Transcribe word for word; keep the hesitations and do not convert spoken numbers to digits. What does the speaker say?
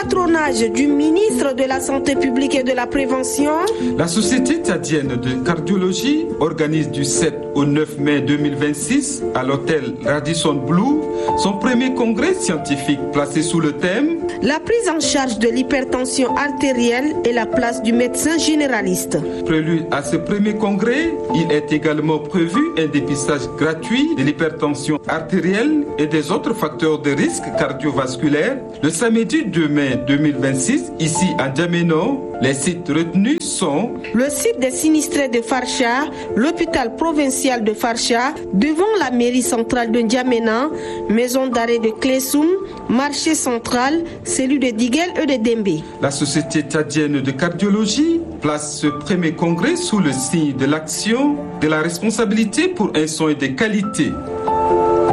patronage du ministre de la Santé publique et de la Prévention, la Société tchadienne de cardiologie organise du sept au neuf mai deux mille vingt-six à l'hôtel Radisson Blu son premier congrès scientifique placé sous le thème la prise en charge de l'hypertension artérielle et la place du médecin généraliste. Prélude à ce premier congrès, il est également prévu un dépistage gratuit de l'hypertension artérielle et des autres facteurs de risque cardiovasculaire le samedi deux mai deux mille vingt-six ici à N'Djamena. Les sites retenus sont le site des sinistrés de Farsha, l'hôpital provincial de Farsha, devant la mairie centrale de N'Djamena, maison d'arrêt de Klessoum, marché central, cellule de Diguel et de Dembe. La Société tchadienne de cardiologie place ce premier congrès sous le signe de l'action, de la responsabilité pour un soin de qualité.